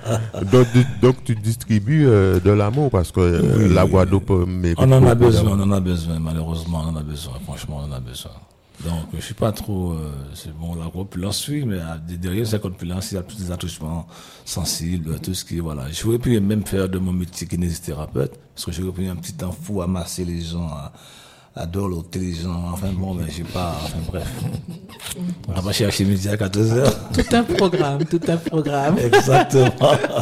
Donc tu distribues de l'amour parce que la Guadeloupe mérite. On en a besoin, malheureusement, on en a besoin, franchement, on en a besoin. Donc, je suis pas trop, c'est bon, la corpulence, oui, mais derrière cette corpulence, il y a tous les attouchements sensibles, tout ce qui, voilà. J'aurais pu même faire de mon métier kinésithérapeute, parce que j'aurais pu un petit temps fou à masser les gens, à dorloter les gens, enfin bon, mais j'ai pas, enfin bref. On va pas chercher midi à 14h. Tout un programme. Exactement.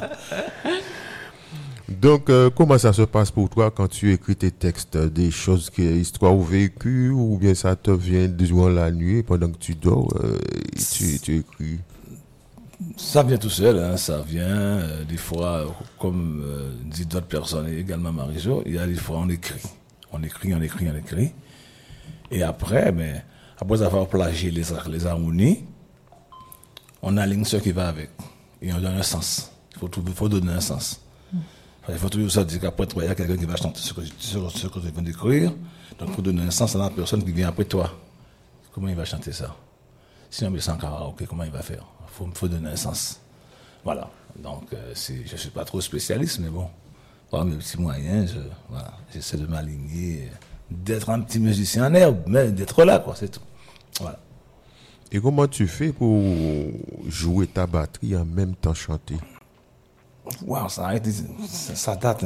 Donc, comment ça se passe pour toi quand tu écris tes textes, des choses histoires ou vécues, ou bien ça te vient durant la nuit, pendant que tu dors, tu écris? Ça vient tout seul, hein, ça vient, des fois, comme dit d'autres personnes, et également Marie-Jo, il y a des fois on écrit. On écrit. Et après, après avoir plagié les harmonies, on aligne ce qui va avec. Et on donne un sens. Il faut donner un sens. Il faut toujours se dire qu'après toi, il y a quelqu'un qui va chanter ce que tu viens d'écrire. Donc, il faut donner un sens à la personne qui vient après toi. Comment il va chanter ça? Si on met ça en karaoké, comment il va faire? Il faut donner un sens. Voilà. Donc, je ne suis pas trop spécialiste, mais bon, par mes petits moyens, j'essaie de m'aligner, d'être un petit musicien en herbe, mais d'être là, quoi, c'est tout. Voilà. Et comment tu fais pour jouer ta batterie en même temps chanter? Wow, ça date.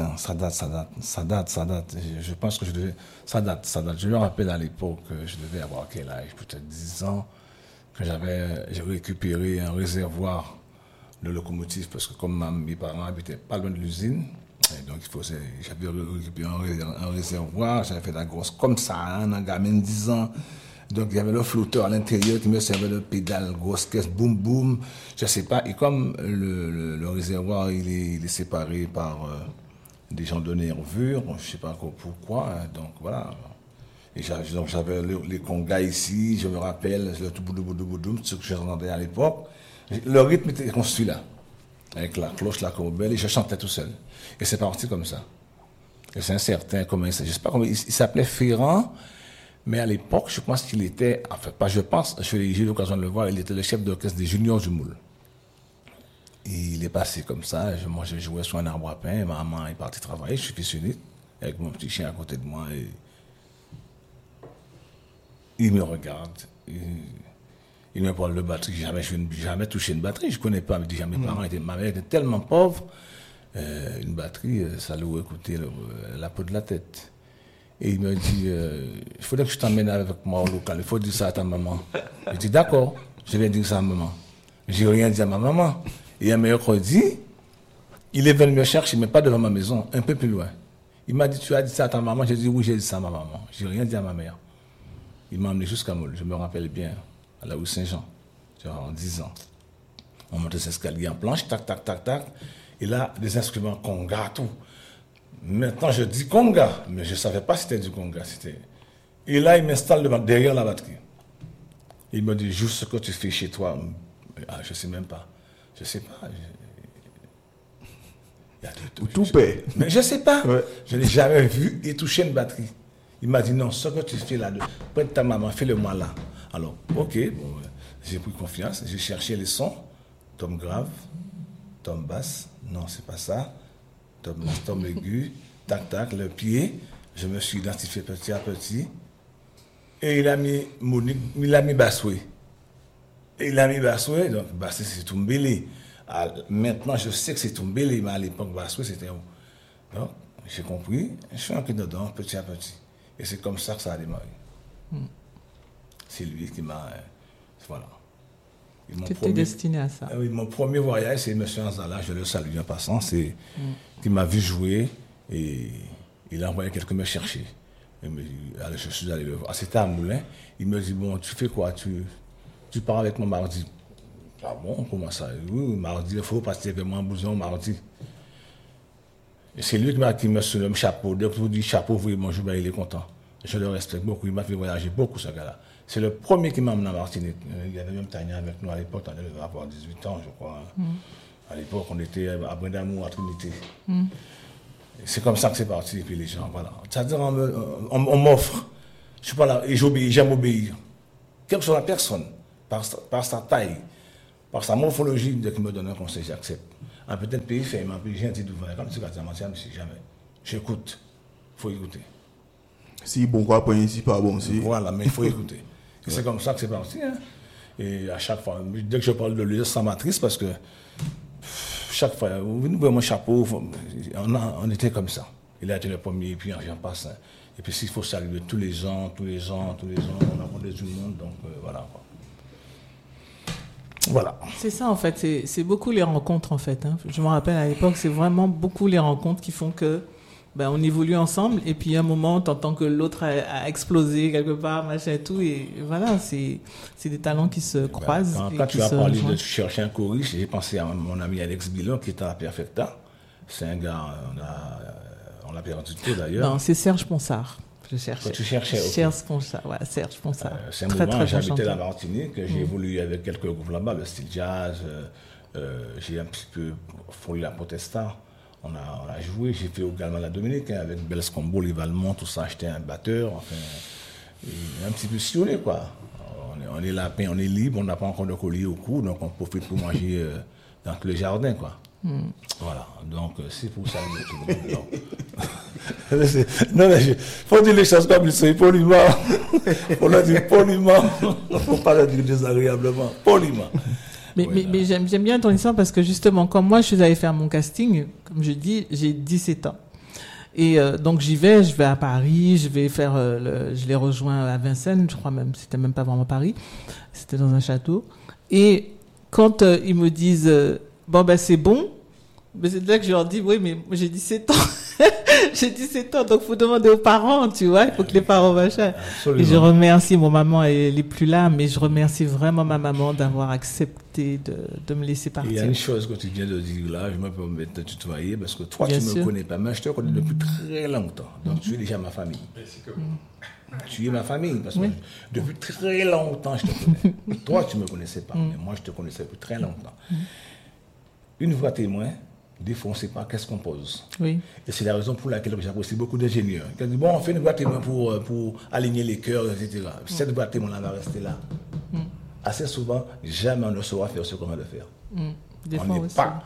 Je pense que ça date. Je me rappelle à l'époque, je devais avoir quel âge, peut-être 10 ans, que j'ai récupéré un réservoir de locomotive, parce que comme mes parents habitaient pas loin de l'usine, et donc j'avais récupéré un réservoir, j'avais fait la grosse comme ça, un gamin de 10 ans. Donc, il y avait le flotteur à l'intérieur qui me servait de pédale, grosse caisse, boum, boum, je sais pas. Et comme le réservoir, il est séparé par des gens de nervures, je sais pas encore pourquoi, hein, donc voilà. Et j'avais les congas ici, je me rappelle, le tout boudou, ce que j'entendais à l'époque. Le rythme était construit là, avec la cloche, la corbeille, et je chantais tout seul. Et c'est parti comme ça. Et c'est un certain, je sais pas comment il s'appelait Ferrand. Mais à l'époque, je pense qu'il était, enfin, pas je pense, j'ai eu l'occasion de le voir, il était le chef d'orchestre des Juniors du Moule. Et il est passé comme ça, moi je jouais sur un arbre à pain, ma maman est partie travailler, je suis fils unique, avec mon petit chien à côté de moi, et il me regarde, il me parle de batterie, j'ai jamais touché une batterie, je connais pas, mais déjà mes parents ma mère était tellement pauvre, une batterie, ça lui coûtait la peau de la tête. Et il me dit, il faudrait que je t'emmène avec moi au local, il faut dire ça à ta maman. Je dis, d'accord, je vais dire ça à maman. J'ai rien dit à ma maman. Et un mercredi, il est venu me chercher, mais pas devant ma maison, un peu plus loin. Il m'a dit, tu as dit ça à ta maman? J'ai dit, oui, j'ai dit ça à ma maman. J'ai rien dit à ma mère. Il m'a emmené jusqu'à Moule, je me rappelle bien, à la rue Saint-Jean, en 10 ans. On monte ces escaliers en planche, tac, tac, tac, tac. Et là, des instruments conga, tout. Maintenant, je dis conga, mais je ne savais pas si c'était du conga. Et là, il m'installe derrière la batterie. Il me dit, joue ce que tu fais chez toi. Ah, je ne sais même pas. Je ne sais pas. Tout paie. Mais je ne sais pas. Ouais. Je n'ai jamais vu et touché une batterie. Il m'a dit, non, ce que tu fais là, prête ta maman, fais-le-moi là. Alors, ok, bon, j'ai pris confiance. J'ai cherché les sons. Tom grave, tom basse. Non, c'est pas ça. Tom aigu, tac, tac, le pied. Je me suis identifié petit à petit. Et il a mis Bassoué. Et il a mis Bassoué, donc Bassoué c'est Toumbélé. Maintenant, je sais que c'est Toumbélé, mais à l'époque, Bassoué c'était où? Donc, j'ai compris, je suis entré dedans petit à petit. Et c'est comme ça que ça a démarré. C'est lui qui m'a... voilà. Tu étais destiné à ça. Oui, mon premier voyage, c'est M. Anzala, je le salue en passant, c'est qui m'a vu jouer et il a envoyé quelqu'un me chercher. Je suis allé le voir. C'était à Moulin. Il me dit, bon, tu fais quoi? Tu pars avec moi mardi. Ah bon, comment ça? Oui, mardi, il faut passer avec moi en blouson mardi. Et c'est lui qui me surnomme chapeau. Dès que vous dites chapeau, vous voyez mon jour, il est content. Je le respecte beaucoup, il m'a fait voyager beaucoup, ce gars-là. C'est le premier qui m'a emmené à Martinique. Il y avait même Tania avec nous à l'époque, on devait avoir 18 ans, je crois. À l'époque, on était à Brindamour, à Trinité. C'est comme ça que c'est parti, et puis les gens, voilà. C'est-à-dire, on m'offre. Je suis pas là, et j'obéis, j'aime obéir. Quelle que soit la personne, par sa taille, par sa morphologie, dès qu'il me donne un conseil, j'accepte. Un peut-être pays fait, mais j'ai un petit ouvert. Comme tu vas dire, jamais. J'écoute. Il faut écouter. Si bon quoi, pas ici, pas bon si. Voilà, mais il faut écouter. Et c'est comme ça que c'est parti. Hein. Et à chaque fois, dès que je parle de lui, ça m'attriste parce que chaque fois, vous voyez mon chapeau, on était comme ça. Il a été le premier, et puis j'en passe. Hein. Et puis s'il faut saluer tous les ans, on a rencontré tout le monde, donc voilà. Quoi. Voilà. C'est ça en fait, c'est beaucoup les rencontres en fait. Hein. Je me rappelle à l'époque, c'est vraiment beaucoup les rencontres qui font que on évolue ensemble et puis à un moment, t'entends que l'autre a explosé quelque part, machin et tout, et voilà, c'est des talents qui se croisent. Quand tu as parlé de chercher un choriste, j'ai pensé à mon ami Alex Bilon qui était à la Perfecta. C'est un gars, on l'a perdu tout d'ailleurs. Non, c'est Serge Ponsard. Je cherchais. Quand tu cherchais, okay. Serge Ponsard, ouais, Serge Ponsard. C'est un moment, j'habitais la Martinique, j'ai évolué avec quelques groupes là-bas, le style jazz, j'ai un petit peu frôlé la Protesta. On a joué, j'ai fait également la Dominique avec Bels Combo, les Valmont, tout ça, acheté un batteur, enfin, un petit peu sillonné quoi. On est lapin, on est libre, on n'a pas encore de collier au cou, donc on profite pour manger dans le jardin quoi. Voilà, donc c'est pour ça que non, mais faut dire les choses comme ils sont, poliment. Faut le dire poliment, faut pas le dire désagréablement, poliment. Mais j'aime bien ton histoire parce que justement, comme moi, je suis allée faire mon casting, comme je dis, j'ai 17 ans. Et donc je vais à Paris, je l'ai rejoint à Vincennes, je crois même, c'était même pas vraiment Paris, c'était dans un château. Et quand ils me disent, c'est bon, mais c'est là que je leur dis, oui, mais j'ai 17 ans. J'ai 17 ans, donc il faut demander aux parents, tu vois, il faut que les parents machin. Et je remercie mon maman, elle n'est plus là, mais je remercie vraiment ma maman d'avoir accepté de me laisser partir. Il y a une chose que tu viens de dire là, je me permets de te tutoyer, parce que toi, tu ne me connais pas, mais je te connais depuis très longtemps. Donc tu es déjà ma famille. Tu es ma famille, parce que depuis très longtemps, je te connais. Toi, tu ne me connaissais pas, mais moi, je te connaissais depuis très longtemps. Une voix témoin, des fois, on ne sait pas qu'est-ce qu'on pose. Oui. Et c'est la raison pour laquelle j'apprécie beaucoup d'ingénieurs. Ils disent, on fait une voix témoin pour aligner les cœurs, etc. Cette voix témoin-là va rester là. Assez souvent, jamais on ne saura faire ce qu'on va le faire. Des on fois n'est aussi. pas.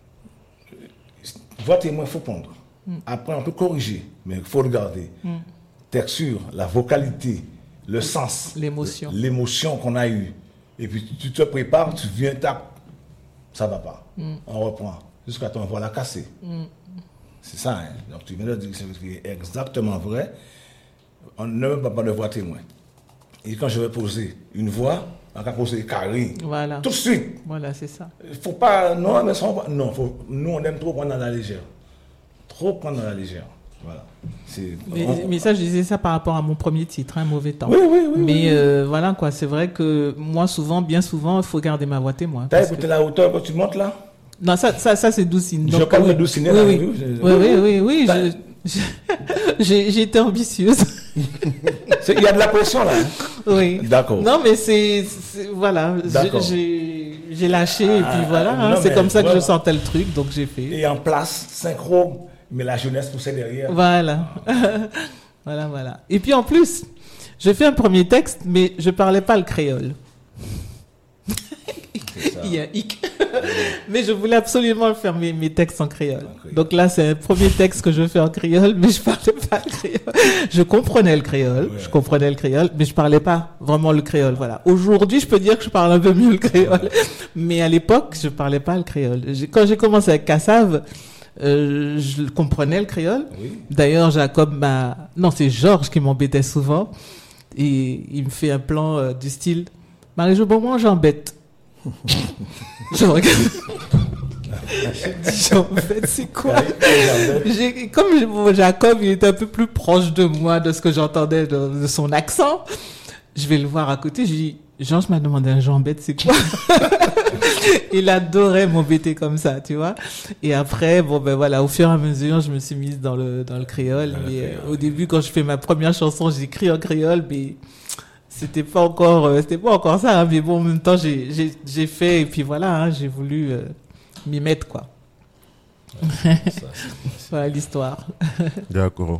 Voix témoin, il faut prendre. Après, on peut corriger, mais il faut regarder. Texture, la vocalité, le sens, l'émotion qu'on a eue. Et puis, tu te prépares, tu viens, ça ne va pas. On reprend. Jusqu'à temps, on va la casser. C'est ça, hein. Donc tu viens de dire que c'est exactement vrai. On ne peut pas de voix témoin. Et quand je vais poser une voix, on va poser carré. Voilà. Tout de suite. Voilà, c'est ça. Il ne faut pas. Non, mais non, nous, on aime trop prendre à la légère. Trop prendre à la légère. Voilà. Mais ça, je disais ça par rapport à mon premier titre, Mauvais temps. Oui. Mais voilà, quoi. C'est vrai que moi, bien souvent, il faut garder ma voix témoin. T'as écouté la hauteur quand tu montes là? Non, ça c'est Doucine. Je parle de Doucine. Oui. J'ai été ambitieuse. Il y a de la pression là. Hein? Oui. D'accord. Non, mais voilà. J'ai lâché et puis voilà. C'est comme ça que je sentais le truc, donc j'ai fait. Et en place, synchro, mais la jeunesse poussait derrière. Voilà. voilà. Et puis en plus, j'ai fait un premier texte, mais je parlais pas le créole. Il y a hic. Mais je voulais absolument faire mes textes en créole. Donc là, c'est un premier texte que je fais en créole, mais je parlais pas le créole. Je comprenais le créole, mais je parlais pas vraiment le créole. Voilà. Aujourd'hui, je peux dire que je parle un peu mieux le créole, mais à l'époque, je parlais pas le créole. Quand j'ai commencé avec Kassav, je comprenais le créole. Oui. D'ailleurs, c'est Georges qui m'embêtait souvent, et il me fait un plan du style Marie-Jo, bon, moi j'embête. Je regarde. En fait, c'est quoi? Comme Jacob, il était un peu plus proche de moi, de ce que j'entendais de son accent. Je vais le voir à côté. Je dis, Jean m'a demandé un jambette, c'est quoi? Il adorait m'embêter comme ça, tu vois. Et après, au fur et à mesure, je me suis mise dans le créole. Mais au début, quand je fais ma première chanson, j'écris en créole, mais c'était pas encore ça, hein, mais bon, en même temps, j'ai fait, et puis voilà, hein, j'ai voulu m'y mettre, quoi. Voilà l'histoire. D'accord.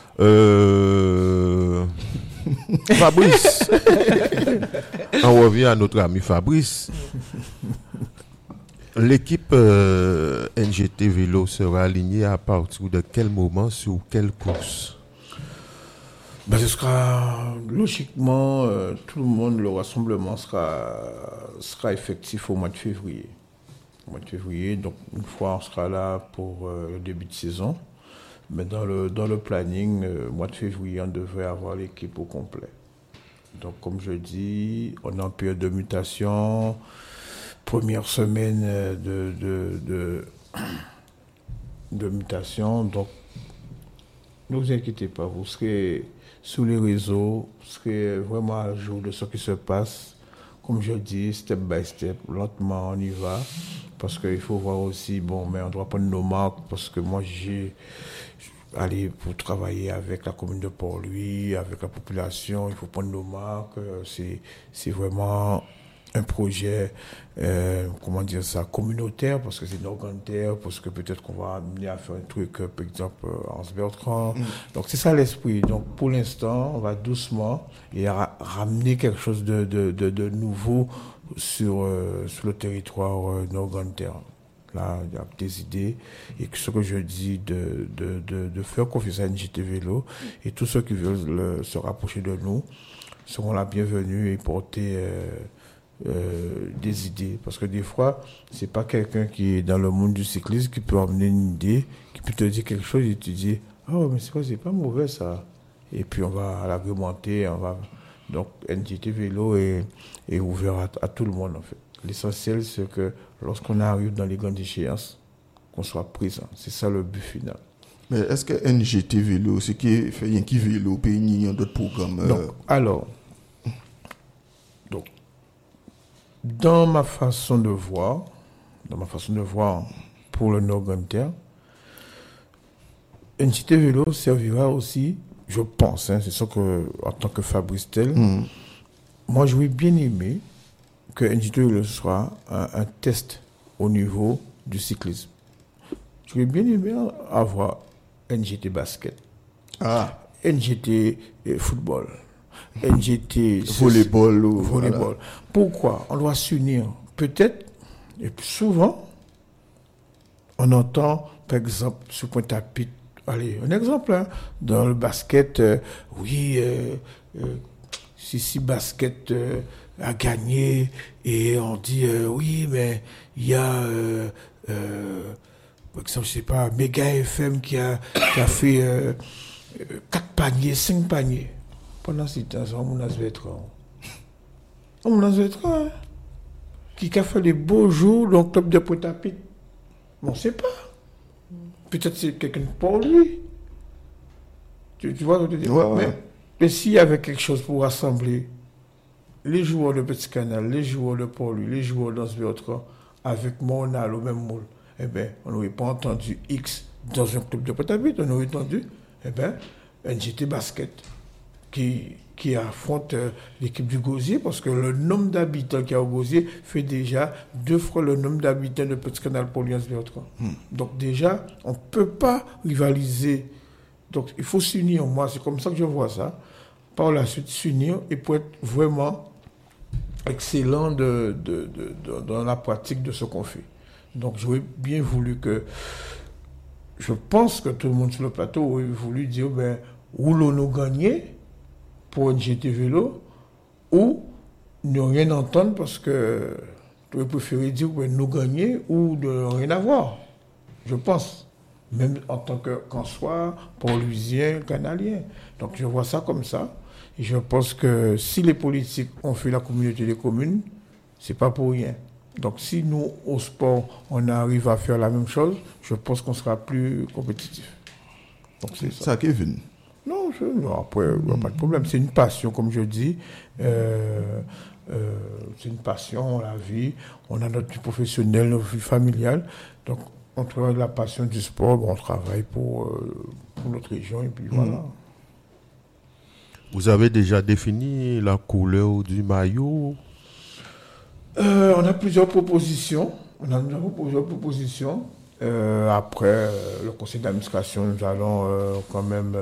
Fabrice. On revient à notre ami Fabrice. L'équipe NGT Vélo sera alignée à partir de quel moment sur quelle course? Ben, ce sera logiquement, tout le monde, le rassemblement sera effectif au mois de février. Au mois de février, donc une fois on sera là pour le début de saison. Mais dans le planning, mois de février, on devrait avoir l'équipe au complet. Donc comme je dis, on est en période de mutation. Première semaine de mutation. Donc ne vous inquiétez pas, vous serez sur les réseaux, vous serez vraiment à jour de ce qui se passe. Comme je dis, step by step, lentement on y va. Parce qu'il faut voir aussi, mais on doit prendre nos marques, parce que moi j'ai allé pour travailler avec la commune de Port-Louis, avec la population, il faut prendre nos marques. C'est vraiment un projet, communautaire, parce que c'est une organitaire, parce que peut-être qu'on va amener à faire un truc, par exemple, Hans Bertrand. Donc c'est ça l'esprit. Donc pour l'instant, on va doucement et ramener quelque chose de nouveau sur le territoire organitaire. Là, il y a des idées. Et ce que je dis, de faire confiance à NGT Vélo, et tous ceux qui veulent se rapprocher de nous seront la bienvenue et porter des idées. Parce que des fois, c'est pas quelqu'un qui est dans le monde du cyclisme qui peut emmener une idée, qui peut te dire quelque chose et tu dis « Oh, mais c'est pas mauvais ça ». Et puis on va l'argumenter, Donc NGT Vélo est ouvert à tout le monde en fait. L'essentiel, c'est que lorsqu'on arrive dans les grandes échéances, qu'on soit présent. C'est ça le but final. Mais est-ce que NGT Vélo, c'est qui fait rien qui vélo, puis il y a d'autres programmes Donc, dans ma façon de voir pour le Nord-Ganter, NGT Vélo servira aussi, je pense, c'est ça que, en tant que Fabrice Tel, moi j'aurais bien aimé que NGT Vélo soit un test au niveau du cyclisme. J'aurais bien aimé avoir NGT basket, NGT football, NGT volleyball. Voilà. Pourquoi? On doit s'unir. Peut-être, et souvent, on entend, par exemple, sur Pointe-à-Pitre, allez, un exemple, dans le basket, si basket a gagné, et on dit, oui, mais il y a, par exemple, je sais pas, Méga FM qui a fait 4 paniers, 5 paniers. Pendant ce temps, on a Vétran. Qui a fait des beaux jours dans le club de Pointe-à-Pitre. On ne sait pas. Peut-être c'est quelqu'un pour lui. Tu vois ce que je veux dire? Ouais. Mais s'il y avait quelque chose pour rassembler les joueurs de Petit Canal, les joueurs de Port-Louis, les joueurs d'Hans Bertrand, avec Monal au même moule, on n'aurait pas entendu X dans un club de Pointe-à-Pitre, on aurait entendu NGT Basket qui affronte l'équipe du Gosier, parce que le nombre d'habitants qu'il y a au Gosier fait déjà 2 fois le nombre d'habitants de Petit Canal pour Hans Bertrand. Donc déjà, on ne peut pas rivaliser. Donc il faut s'unir. Moi, c'est comme ça que je vois ça. Par la suite, s'unir et pour être vraiment excellent dans la pratique de ce qu'on fait. Donc j'aurais bien voulu que... Je pense que tout le monde sur le plateau aurait voulu dire, où l'on a gagné pour NGT Vélo, ou ne rien entendre parce que tu aurais préféré dire nous gagner ou de rien avoir. Je pense. Même en tant qu'en soi, Port-Louisien, Canalien. Donc je vois ça comme ça. Et je pense que si les politiques ont fait la communauté des communes, c'est pas pour rien. Donc si nous, au sport, on arrive à faire la même chose, je pense qu'on sera plus compétitif. Donc c'est ça. Kevin. Non, après, il n'y a pas de problème. C'est une passion, comme je dis. C'est une passion, la vie. On a notre vie professionnelle, notre vie familiale. Donc, on travaille la passion du sport, on travaille pour notre région, et puis voilà. Vous avez déjà défini la couleur du maillot? On a plusieurs propositions. Après, le conseil d'administration, nous allons quand même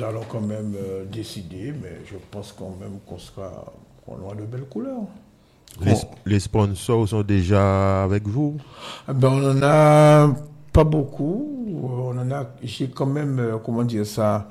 décider, mais je pense quand même qu'on aura de belles couleurs. Les sponsors sont déjà avec vous? Ben, on en a pas beaucoup. J'ai quand même, comment dire ça,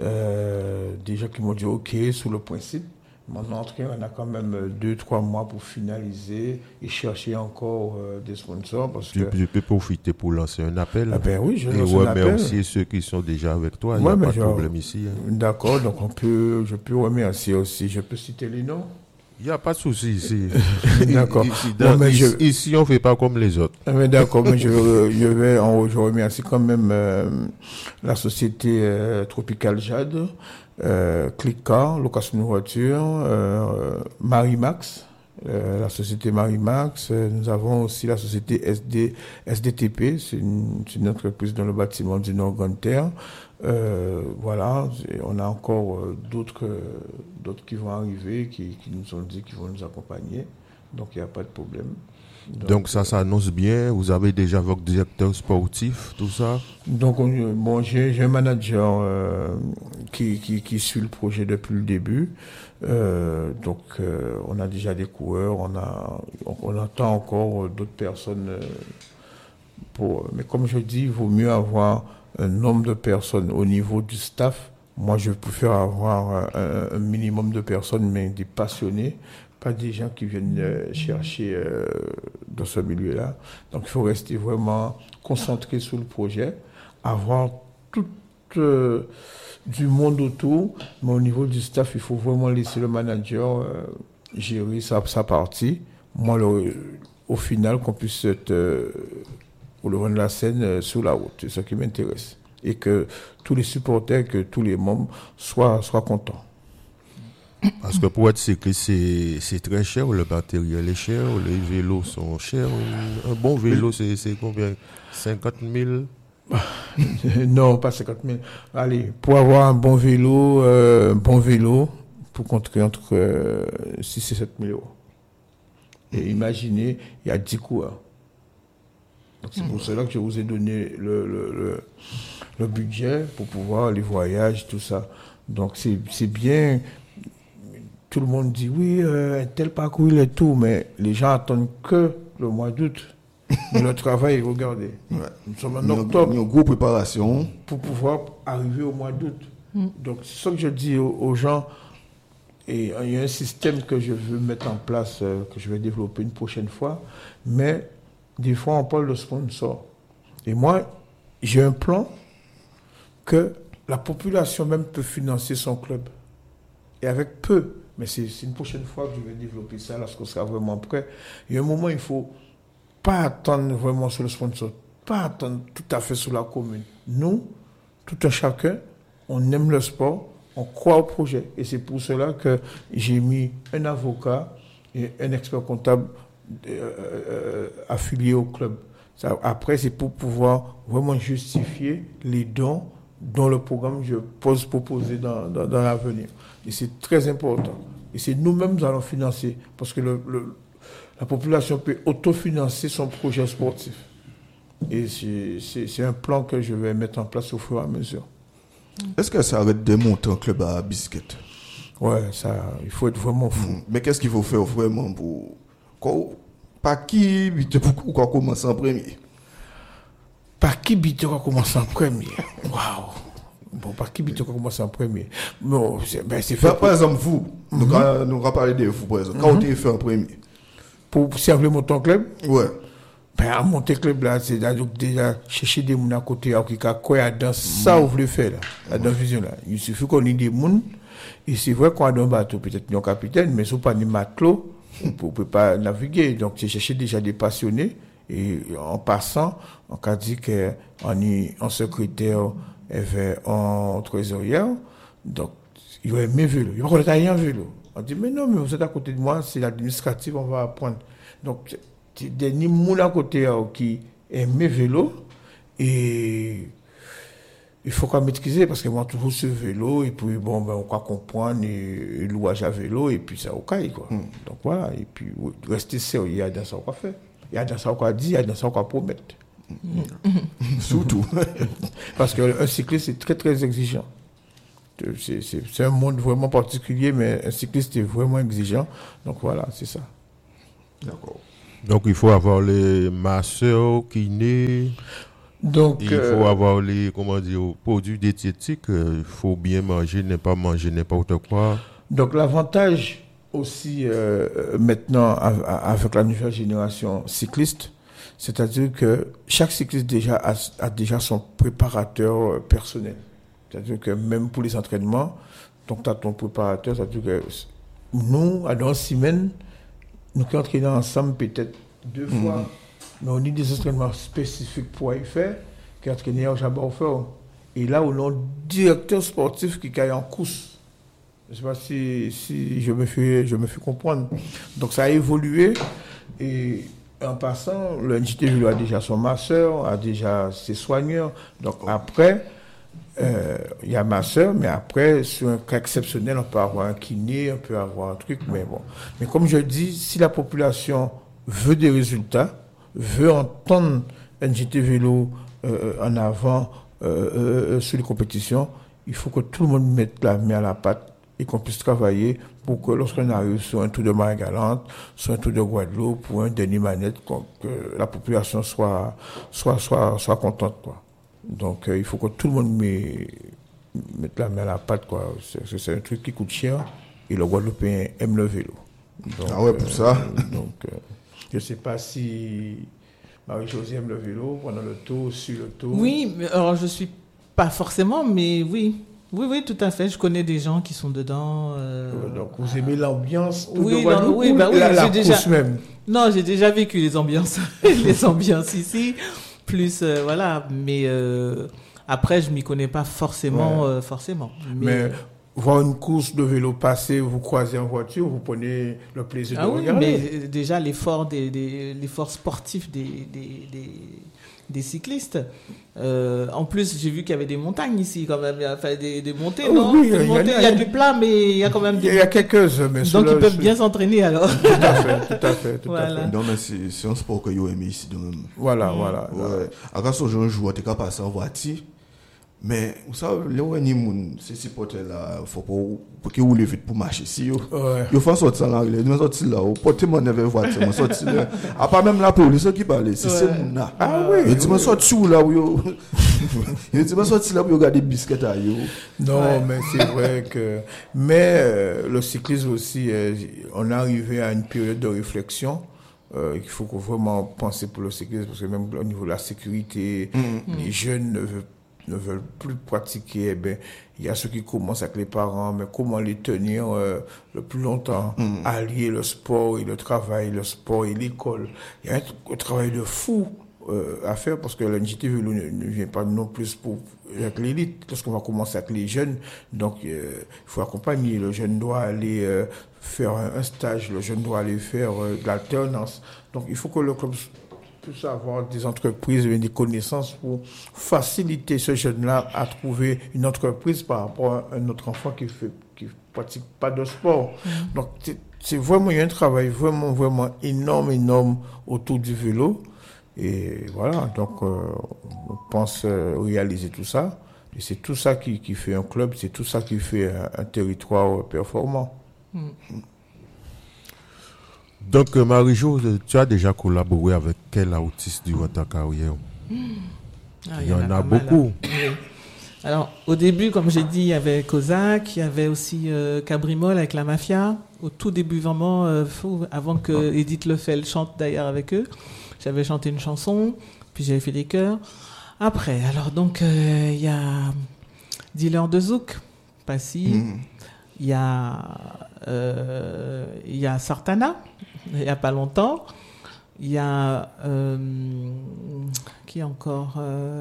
des gens qui m'ont dit OK sous le principe. Maintenant, on a quand même 2-3 mois pour finaliser et chercher encore des sponsors. Parce que... Je peux profiter pour lancer un appel. Ah ben oui, je lance un un appel. Et appel. ceux qui sont déjà avec toi, il n'y a pas de problème ici. Hein. D'accord, donc je peux remercier aussi. Je peux citer les noms? Il n'y a pas de souci ici. D'accord. Ici, on ne fait pas comme les autres. Mais d'accord, mais je remercie quand même la société Tropical Jade, Clickcar, location de voiture, Marimax, la société Marimax. Nous avons aussi la société SDTP, c'est une entreprise dans le bâtiment du Nord-Grande-Terre. Voilà, on a encore d'autres qui vont arriver, qui nous ont dit qu'ils vont nous accompagner. Donc, il n'y a pas de problème. Donc ça s'annonce bien. Vous avez déjà votre directeur sportif, tout ça? Donc, j'ai un manager qui suit le projet depuis le début. Donc, on a déjà des coureurs. On attend encore d'autres personnes. Mais comme je dis, il vaut mieux avoir un nombre de personnes au niveau du staff. Moi, je préfère avoir un minimum de personnes, mais des passionnés, pas des gens qui viennent chercher dans ce milieu-là. Donc, il faut rester vraiment concentré sur le projet, avoir tout du monde autour, mais au niveau du staff, il faut vraiment laisser le manager gérer sa partie. Moi, au final, qu'on puisse être au devant de la scène sur la route, c'est ce qui m'intéresse. Et que tous les supporters, que tous les membres soient contents. Parce que pour être cycliste, c'est très cher, le matériel est cher, les vélos sont chers. Un bon vélo, c'est combien? 50 000? Non, pas 50 000. Allez, pour avoir un bon vélo, pour compter entre 6 et 7 000 euros. Et imaginez, il y a 10 coureurs. Donc c'est pour cela que je vous ai donné le budget pour pouvoir les voyages, tout ça. Donc c'est bien. Tout le monde dit oui, un tel parcours, il est tout, mais les gens attendent que le mois d'août. Mais le travail, regardez. Ouais. Nous sommes en octobre. Une grosse préparation. Pour pouvoir arriver au mois d'août. Donc c'est ça que je dis aux gens. Et il y a un système que je veux mettre en place, que je vais développer une prochaine fois. Mais des fois, on parle de sponsor. Et moi, j'ai un plan que la population même peut financer son club. Et avec peu. Mais c'est une prochaine fois que je vais développer ça, lorsqu'on sera vraiment prêt. Il y a un moment, il ne faut pas attendre vraiment sur le sponsor, pas attendre tout à fait sur la commune. Nous, tout un chacun, on aime le sport, on croit au projet. Et c'est pour cela que j'ai mis un avocat et un expert comptable affiliés au club. Ça, après, c'est pour pouvoir vraiment justifier les dons dont le programme je pose proposer dans l'avenir. Et c'est très important. Et c'est nous-mêmes qui allons financer. Parce que la population peut autofinancer son projet sportif. Et c'est un plan que je vais mettre en place au fur et à mesure. Est-ce que ça arrête de monter un club à Biscuit? Ouais, ça, il faut être vraiment fou. Mais qu'est-ce qu'il faut faire vraiment pour... Par qui pourquoi commencer en premier? Par qui Bito va commencer en premier? Waouh! Bon, par qui Bito va commencer en premier? Non, c'est fait. Par exemple, vous, nous allons parler de vous, par exemple. Quand vous avez fait en premier? Pour servir mon club? Ouais. Ben, à monter club là, c'est déjà chercher des gens à côté, qui a dans ça, vous voulez faire là, dans la vision là. Il suffit qu'on ait des gens, et c'est vrai qu'on a dans un bateau, peut-être non capitaine, mais si on pas des matelots, on ne peut pas naviguer. Donc, c'est chercher déjà des passionnés. Et en passant, on a dit qu'on est en secrétaire et en trésorière. Donc, il va aimer vélo. Il va connaître rien vélo. On dit, mais non, mais vous êtes à côté de moi, c'est l'administratif, on va apprendre. Donc, c'est des gens à côté qui aiment vélo. Et il faut qu'on maîtrise parce que moi, toujours ce vélo, et puis bon, on va comprendre le louage à vélo, et puis ça au caille, quoi. Donc voilà, et puis rester sérieux, il y a dans ça qu'on fait. Il y a dans ça qu'on dit, il y a dans ça qu'on promet. Surtout. Parce qu'un cycliste, c'est très, très exigeant. C'est un monde vraiment particulier, mais un cycliste est vraiment exigeant. Donc voilà, c'est ça. D'accord. Donc, il faut avoir les masseurs, kinés. Donc, Il faut avoir les, comment dire, produits diététiques. Il faut bien manger, ne pas manger n'importe quoi. donc l'avantage aussi maintenant avec la nouvelle génération cycliste, c'est-à-dire que chaque cycliste déjà a déjà son préparateur personnel. C'est-à-dire que même pour les entraînements, donc tu as ton préparateur, c'est-à-dire que nous, à dans 6 semaines, nous qui entraînons ensemble peut-être 2 fois, mais on a des entraînements spécifiques pour y faire, qui entraînent au Jabba. Et là, on a un directeur sportif qui est en course. Je ne sais pas si je me fais comprendre. Donc ça a évolué. Et en passant, le NJT Vélo a déjà son masseur, a déjà ses soigneurs. Donc après, il y a masseur, mais après, sur un cas exceptionnel, on peut avoir un kiné, on peut avoir un truc. Mais bon. Mais comme je dis, si la population veut des résultats, veut entendre NJT Vélo en avant sur les compétitions, il faut que tout le monde mette la main à la pâte et qu'on puisse travailler pour que lorsqu'on arrive sur un tour de Marie-Galante, sur un tour de Guadeloupe, ou un Denis Manette, que la population soit contente, quoi. Donc, il faut que tout le monde mette la main à la pâte, quoi. C'est un truc qui coûte cher et le Guadeloupéen aime le vélo. Donc, Ah ouais, pour ça. Je ne sais pas si Marie-Josée aime le vélo pendant le tour, sur le tour. Oui, alors je suis pas forcément, mais oui. Oui, tout à fait. Je connais des gens qui sont dedans. Donc, vous aimez l'ambiance Oui, de Guadeloupe, oui, bah oui, la j'ai course déjà... même. Non, j'ai déjà vécu les ambiances, les ambiances ici. Plus, voilà. Mais après, je m'y connais pas forcément. Forcément. Mais voir une course de vélo passer, vous croisez en voiture, vous prenez le plaisir de regarder. Mais déjà, l'effort sportif des cyclistes. En plus, j'ai vu qu'il y avait des montagnes ici, quand même. Enfin, des montées, non? Oui, il y a du plat, mais il y a quand même des... Il y a quelques-uns, mais donc, ils peuvent bien s'entraîner, alors. Tout à fait. Voilà. Non, mais c'est un sport que vous aimez ici, de même. Voilà. Ouais. Alors, quand un jour, tu es capable de passer en voiture, mais vous savez, ces supporters-là, il faut pas qu'ils roulent vite pour marcher ici. Ils font sortir ça là, ils vont sortir là, porter mon avec voiture, ils sortir là. À part même la police qui parle, c'est ces gens-là. Ah oui. Ils disent, sortir là, ils disent, sortir là pour regarder des biscuits à eux. Non, mais c'est vrai que... Mais le cyclisme aussi, on est arrivé à une période de réflexion. Il faut vraiment penser pour le cyclisme, parce que même au niveau de la sécurité, les jeunes ne veulent plus pratiquer. Eh bien, il y a ceux qui commencent avec les parents, mais comment les tenir le plus longtemps, allier le sport et le travail, le sport et l'école. Il y a un travail de fou à faire, parce que l'NJT Vélo ne vient pas non plus avec l'élite, lorsqu'on va commencer avec les jeunes. Donc, il faut accompagner. Le jeune doit aller faire un stage, le jeune doit aller faire de l'alternance. Donc, il faut que le club puisse avoir des entreprises et des connaissances pour faciliter ce jeune-là à trouver une entreprise par rapport à un autre enfant qui pratique pas de sport. Donc, c'est vraiment, il y a un travail vraiment énorme autour du vélo. Et voilà, donc on pense réaliser tout ça. Et c'est tout ça qui fait un club, c'est tout ça qui fait un territoire performant. Donc, Marie-Jo, tu as déjà collaboré avec quel artiste durant ta carrière? Il y en a beaucoup. Oui. Alors, au début, comme j'ai dit, il y avait Kozak, il y avait aussi Cabrimol avec la Mafia. Au tout début, vraiment, avant que Edith Lefel chante d'ailleurs avec eux, j'avais chanté une chanson, puis j'avais fait des chœurs. Après, alors donc, il y a Dealer de Zouk, Passy. Il y a Sartana, il n'y a pas longtemps. Il y a... qui encore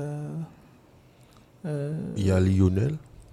Il y a Lionel.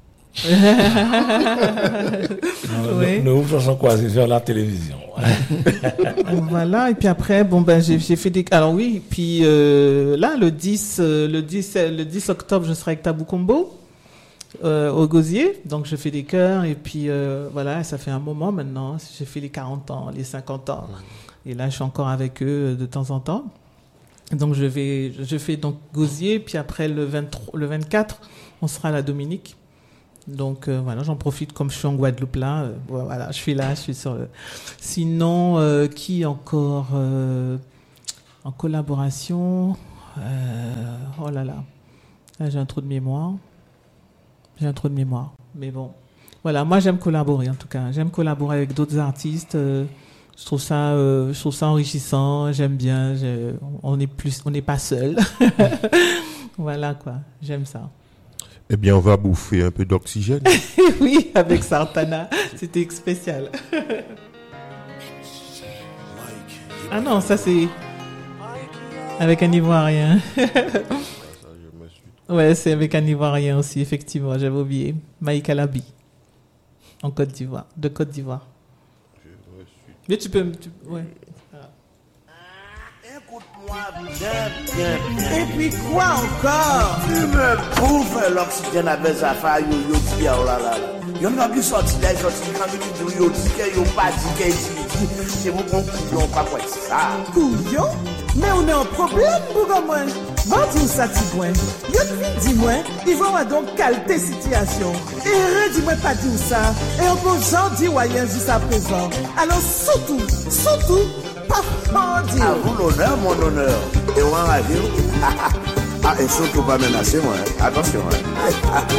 Oui. Nous sommes croisés sur la télévision. Voilà, et puis après, j'ai fait des... Alors oui, puis là, le 10 octobre, je serai avec Tabou Combo. Au Gosier, donc je fais des chœurs et puis voilà, ça fait un moment maintenant, j'ai fait les 40 ans, les 50 ans et là je suis encore avec eux de temps en temps, donc je fais donc Gosier, puis après le 24 on sera à la Dominique Donc voilà, j'en profite comme je suis en Guadeloupe là. Voilà, je suis sur le... Sinon, qui encore en collaboration oh là là, j'ai un trou de mémoire. Mais bon, voilà, moi j'aime collaborer en tout cas. J'aime collaborer avec d'autres artistes. Je trouve ça enrichissant. J'aime bien. On n'est pas seul. Voilà quoi. J'aime ça. Eh bien, on va bouffer un peu d'oxygène. Oui, avec Santana, c'était spécial. Ah non, ça c'est avec un Ivoirien. Ouais, c'est avec un Ivoirien aussi, effectivement, j'avais oublié. Mike Alabi, en Côte d'Ivoire, de Côte d'Ivoire. Mais tu peux... ouais. Écoute-moi bien. Et puis quoi encore? Tu me prouves l'oxygène avec Zafa, yo dit, oh là là. Yo n'a plus sorti là, quand yo dit que yo pas dit que c'est vous qu'on pas quoi ça. Couillon? Mais on est en problème pour moi. Vendu ça, Tigouin. Yo dis-moi, ils vont donc calter situation. Et dis-moi pas dire ça. Et on peut j'en dire voyez jusqu'à présent. Alors surtout, pas mentir. À vous l'honneur, mon honneur. Et on va dire, et surtout pas menacer moi. Attention.